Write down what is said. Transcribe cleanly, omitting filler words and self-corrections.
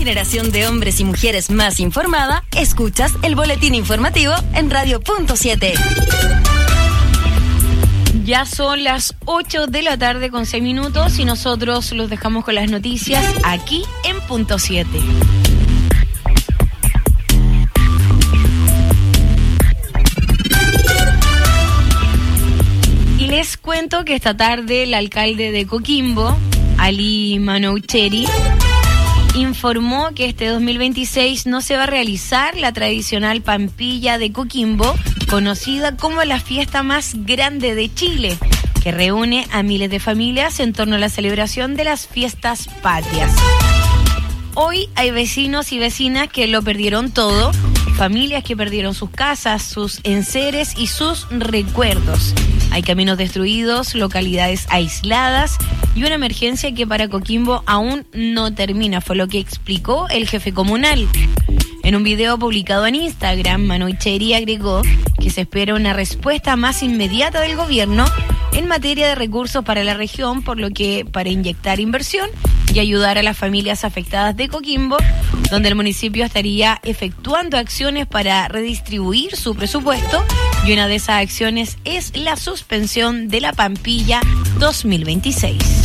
generación de hombres y mujeres más informada, escuchas el boletín informativo en Radio.7. Ya son las 8 de la tarde con 6 minutos y nosotros los dejamos con las noticias aquí en Punto 7. Y les cuento que esta tarde el alcalde de Coquimbo, Ali Manoucheri, informó que este 2026 no se va a realizar la tradicional Pampilla de Coquimbo, conocida como la fiesta más grande de Chile, que reúne a miles de familias en torno a la celebración de las fiestas patrias. Hoy hay vecinos y vecinas que lo perdieron todo, familias que perdieron sus casas, sus enseres y sus recuerdos. Hay caminos destruidos, localidades aisladas y una emergencia que para Coquimbo aún no termina, fue lo que explicó el jefe comunal. En un video publicado en Instagram, Manoucheri agregó que se espera una respuesta más inmediata del gobierno en materia de recursos para la región, por lo que para inyectar inversión y ayudar a las familias afectadas de Coquimbo, donde el municipio estaría efectuando acciones para redistribuir su presupuesto, y una de esas acciones es la suspensión de la Pampilla 2026.